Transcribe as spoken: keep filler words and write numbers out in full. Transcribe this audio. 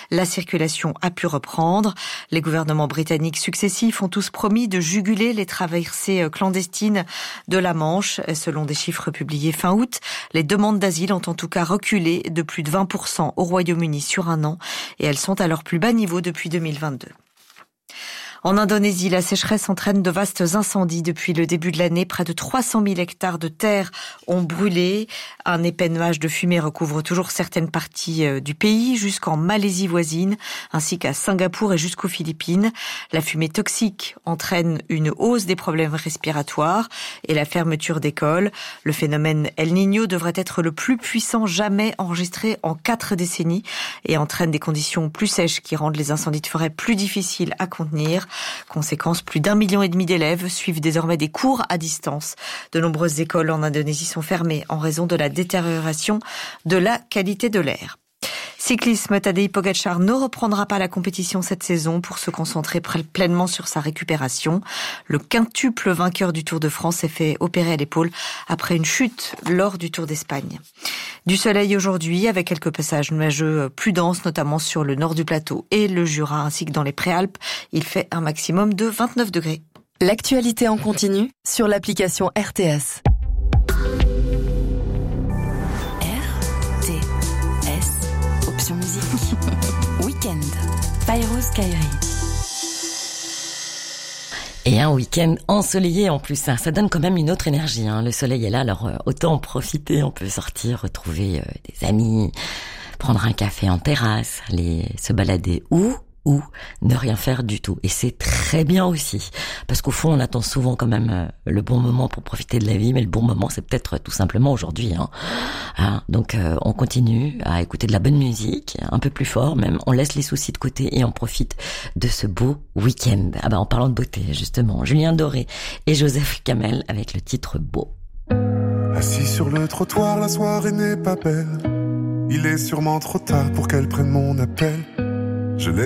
la circulation a pu reprendre. Les gouvernements britanniques successifs ont tous promis de juguler les traversées clandestines de la Manche. Selon des chiffres publiés fin août, les demandes d'asile ont en tout cas reculé de plus de vingt pour cent au Royaume-Uni sur un an et elles sont à leur plus bas niveau depuis deux mille vingt-deux. En Indonésie, la sécheresse entraîne de vastes incendies depuis le début de l'année. Près de trois cent mille hectares de terre ont brûlé. Un épais nuage de fumée recouvre toujours certaines parties du pays, jusqu'en Malaisie voisine, ainsi qu'à Singapour et jusqu'aux Philippines. La fumée toxique entraîne une hausse des problèmes respiratoires et la fermeture d'écoles. Le phénomène El Niño devrait être le plus puissant jamais enregistré en quatre décennies et entraîne des conditions plus sèches qui rendent les incendies de forêt plus difficiles à contenir. Conséquence, plus d'un million et demi d'élèves suivent désormais des cours à distance. De nombreuses écoles en Indonésie sont fermées en raison de la détérioration de la qualité de l'air. Cyclisme, Tadej Pogačar ne reprendra pas la compétition cette saison pour se concentrer pleinement sur sa récupération. Le quintuple vainqueur du Tour de France s'est fait opérer à l'épaule après une chute lors du Tour d'Espagne. Du soleil aujourd'hui avec quelques passages nuageux plus denses, notamment sur le nord du plateau et le Jura ainsi que dans les Préalpes. Il fait un maximum de vingt-neuf degrés. L'actualité en continu sur l'application R T S. Musique. Week-end. Pyros Kairi. Et un week-end ensoleillé en plus, ça, ça donne quand même une autre énergie. Hein. Le soleil est là, alors euh, autant en profiter. On peut sortir, retrouver euh, des amis, prendre un café en terrasse, aller se balader où ou ne rien faire du tout. Et c'est très bien aussi. Parce qu'au fond, on attend souvent quand même euh, le bon moment pour profiter de la vie, mais le bon moment, c'est peut-être tout simplement aujourd'hui. Hein. Hein, donc, euh, on continue à écouter de la bonne musique, un peu plus fort même. On laisse les soucis de côté et on profite de ce beau week-end. Ah bah, en parlant de beauté, justement, Julien Doré et Joseph Kamel avec le titre Beau. Assis sur le trottoir, la soirée n'est pas belle. Il est sûrement trop tard pour qu'elle prenne mon appel. Je l'ai